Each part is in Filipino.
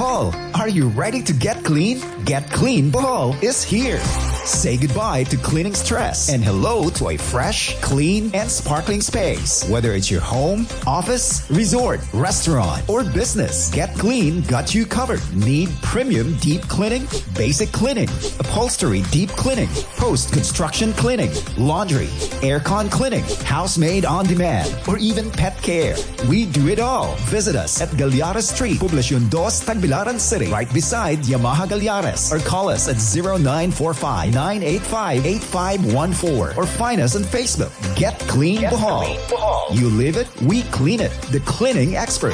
Bohol. Are you ready to get clean? Get Clean Bohol is here. Say goodbye to cleaning stress and hello to a fresh, clean, and sparkling space. Whether it's your home, office, resort, restaurant, or business, Get Clean got you covered. Need premium deep cleaning, basic cleaning, upholstery deep cleaning, post-construction cleaning, laundry, aircon cleaning, housemaid on demand, or even pet care. We do it all. Visit us at Galliares Street, Poblacion 2, Tagbilaran City, right beside Yamaha Galliares, or call us at 0945-985-8514 or find us on Facebook. Get Clean Bohol. You live it, we clean it. The cleaning expert.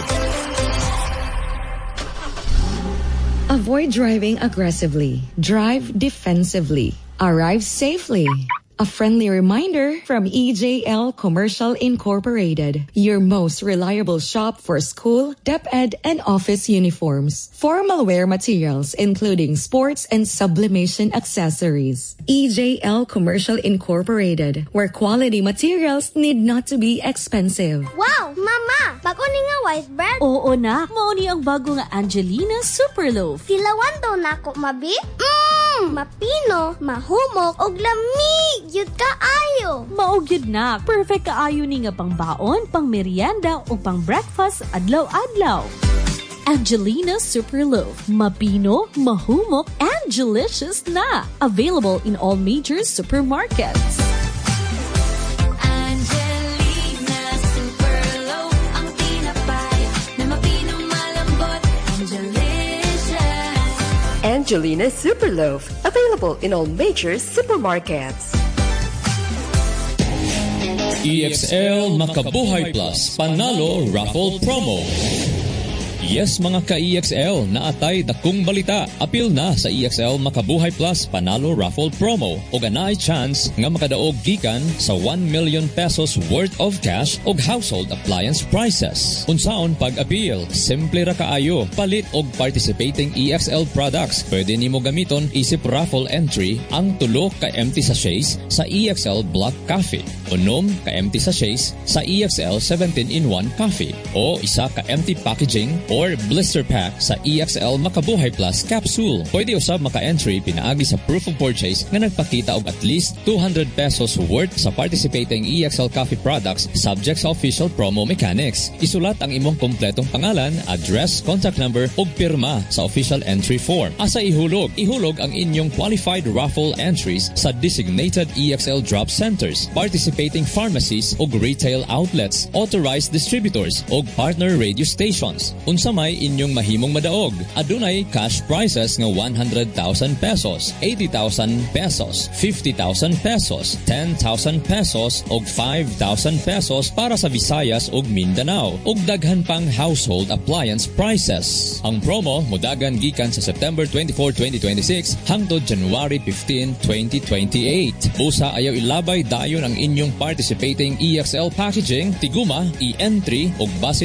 Avoid driving aggressively. Drive defensively. Arrive safely. A friendly reminder from EJL Commercial Incorporated, your most reliable shop for school, DepEd, and office uniforms. Formal wear materials, including sports and sublimation accessories. EJL Commercial Incorporated, where quality materials need not to be expensive. Wow! Mama! Bago ni nga white bread? Oo na. Mao ni ang bago nga Angelina Superloaf. Kilawan daw na ako, mabi? Mapino, mahumok, og lamig, yun kaayo. Maugyod na. Perfect kaayo ni nga pang baon, pang merienda, o pang breakfast adlaw-adlaw. Angelina Superloaf. Mapino, mahumok, and delicious na. Available in all major supermarkets. Angelina Superloaf, available in all major supermarkets. EXL Makabuhay Plus Panalo Raffle Promo. Yes mga ka-EXL, naatay dakong balita. Apil na sa EXL Makabuhay Plus Panalo Raffle Promo o ganay chance nga makadaog gikan sa 1 million pesos worth of cash o household appliance prices. Unsaon pag-appeal? Simple ra kaayo. Palit og participating EXL products. Pwede nimo gamiton isip raffle entry ang tulo ka empty sachets sa EXL Black Coffee, unom ka empty sachets sa EXL 17-in-1 Coffee, o isa ka empty packaging or blister pack sa EXL Makabuhay Plus capsule. Pwede usab maka-entry pinaagi sa proof of purchase nga nagpakita og at least 200 pesos worth sa participating EXL coffee products subject sa official promo mechanics. Isulat ang imong kompletong pangalan, address, contact number ug pirma sa official entry form. Asa ihulog? Ihulog ang inyong qualified raffle entries sa designated EXL drop centers, participating pharmacies ug retail outlets, authorized distributors ug partner radio stations. Unsa may inyong mahimong madaog? Adunay cash prizes nga 100,000 pesos, 80,000 pesos, 50,000 pesos, 10,000 pesos ug 5,000 pesos para sa Visayas ug Mindanao, ug daghan pang household appliance prizes. Ang promo modagan gikan sa September 24, 2026 hangtod January 15, 2028. Busa ayaw ilabay dayon ang inyong participating EXL packaging, tiguma i-entry ug base